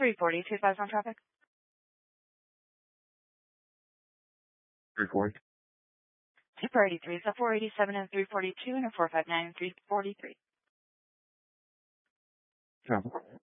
340, 2 on traffic. 340. 2 priority 3, so 487 and 342 and a 459 and 343. Traffic.